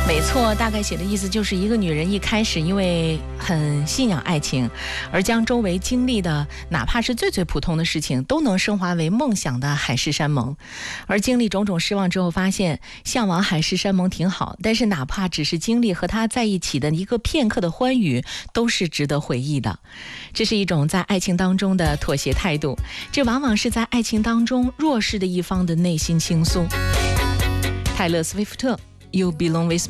没错，大概写的意思就是一个女人一开始因为很信仰爱情，而将周围经历的哪怕是最普通的事情都能升华为梦想的海誓山盟，而经历种种失望之后发现向往海誓山盟挺好，但是哪怕只是经历和他在一起的一个片刻的欢愉都是值得回忆的。这是一种在爱情当中的妥协态度，这往往是在爱情当中弱势的一方的内心倾诉。泰勒·斯威夫特 You Belong With